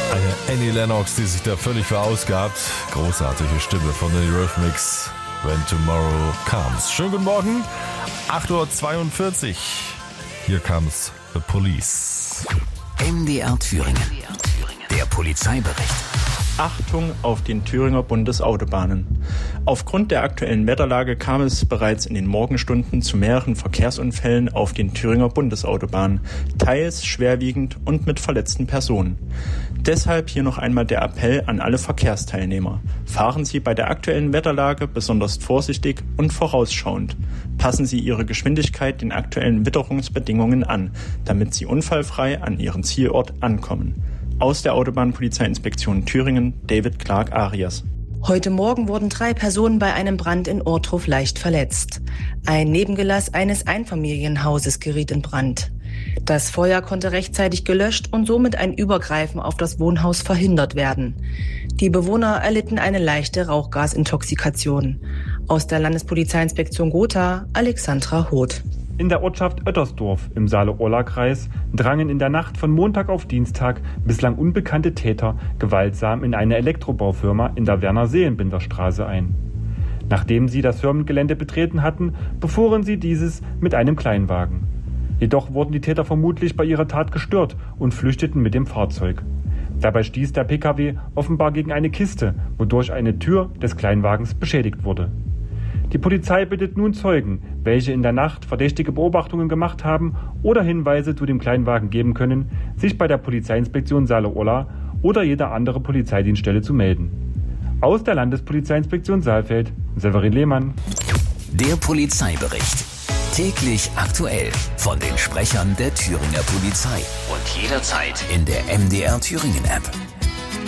Eine Annie Lennox, die sich da völlig verausgabt. Großartige Stimme von den Eurythmics. When Tomorrow Comes. Schönen guten Morgen. 8:42 Uhr. Hier comes the police. MDR Thüringen. Der Polizeibericht. Achtung auf den Thüringer Bundesautobahnen. Aufgrund der aktuellen Wetterlage kam es bereits in den Morgenstunden zu mehreren Verkehrsunfällen auf den Thüringer Bundesautobahnen, teils schwerwiegend und mit verletzten Personen. Deshalb hier noch einmal der Appell an alle Verkehrsteilnehmer. Fahren Sie bei der aktuellen Wetterlage besonders vorsichtig und vorausschauend. Passen Sie Ihre Geschwindigkeit den aktuellen Witterungsbedingungen an, damit Sie unfallfrei an Ihren Zielort ankommen. Aus der Autobahnpolizeiinspektion Thüringen, David Clark Arias. Heute Morgen wurden 3 Personen bei einem Brand in Ortruf leicht verletzt. Ein Nebengelass eines Einfamilienhauses geriet in Brand. Das Feuer konnte rechtzeitig gelöscht und somit ein Übergreifen auf das Wohnhaus verhindert werden. Die Bewohner erlitten eine leichte Rauchgasintoxikation. Aus der Landespolizeiinspektion Gotha, Alexandra Hoth. In der Ortschaft Oettersdorf im Saale-Orla-Kreis drangen in der Nacht von Montag auf Dienstag bislang unbekannte Täter gewaltsam in eine Elektrobaufirma in der Werner-Seelenbinder-Straße ein. Nachdem sie das Firmengelände betreten hatten, befuhren sie dieses mit einem Kleinwagen. Jedoch wurden die Täter vermutlich bei ihrer Tat gestört und flüchteten mit dem Fahrzeug. Dabei stieß der Pkw offenbar gegen eine Kiste, wodurch eine Tür des Kleinwagens beschädigt wurde. Die Polizei bittet nun Zeugen, welche in der Nacht verdächtige Beobachtungen gemacht haben oder Hinweise zu dem Kleinwagen geben können, sich bei der Polizeiinspektion Saale-Orla oder jeder andere Polizeidienststelle zu melden. Aus der Landespolizeiinspektion Saalfeld, Severin Lehmann. Der Polizeibericht. Täglich aktuell von den Sprechern der Thüringer Polizei. Und jederzeit in der MDR Thüringen App.